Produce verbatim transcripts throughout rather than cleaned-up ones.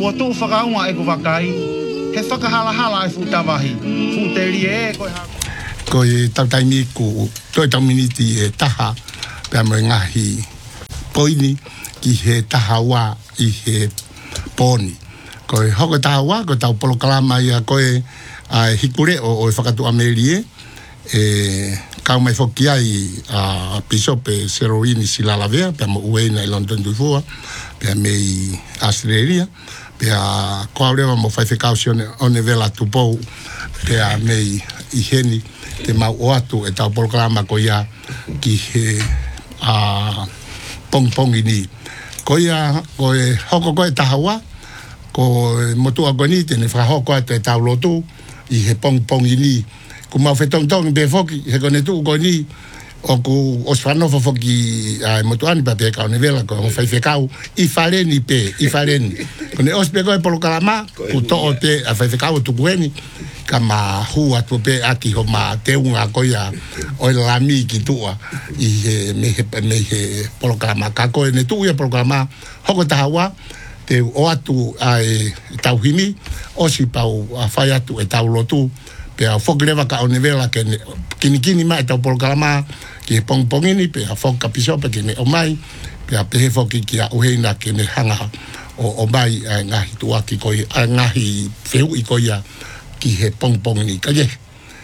Ua tō whakaunga e ko wakai. He whakahala hala e futawahi. Futeri e koe hako. Koe tautaimi ko toi tauminiti e taha pia mo ngahi poini ki he taha wā i he pōni. Koe hoko taha wā, koe tau polokalama ia koe ai hikure o o whakatu Amerie e kau mai whoki ai a Bisope Seroini Silalavea pia mo ueina i London Duifua pia mei Australia pia koaurewa mo whaiwhekau si one vela tupou pia mei i heni te mau o atu e tau polokalama ko ia ki he a pong pong ini ko ia ko e hoko koe tahawa ko motua koni tene whahoko atu e tau lotu i he pong pong ini ku mau whetong tong be foki he kone tu koni o ku oswanofa foki ai motuani pa pe ka ne vela ko fai fekau i faleni pe i faleni kone ospe ko e polokalama ku to o te a fai fekau tu kueni kama hua tu pe aki ho ma te unga ko ia o la mi ki tua i he me he me he polokalama ka ko ne tu ia polokalama hoko tahawa te o atu ai tauhimi o si pau a fai atu e tau lotu pe a fokreva ka onevela ke kini kini mai tau polokalama ki pong pongini pe a fok Bisope ke ne o mai pe a pe foki ki a uheina ke ne hanga o o mai ngahi tuaki ko ngahi feu i ko ia ki he pong pongini ka ye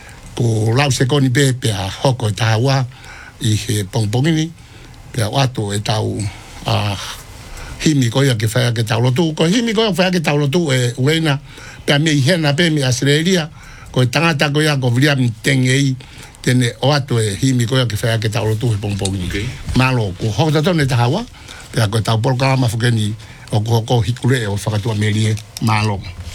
ko lau se koni pe pe a hoko tawa i he pong pongini pe a watu e tau a himi ko ia ke fai ke tau lotu ko himi ko fai ke tau lotu e uheina pe a me hena pe me Australia ko tangata ko ia ko William Tengei tene o atu e himi ko ia ke fai ke tau lotu he pong pongini malo ko hota tone tawa pe a ko tau polokalama fukeni o ko ko hikure o whakatua merie malo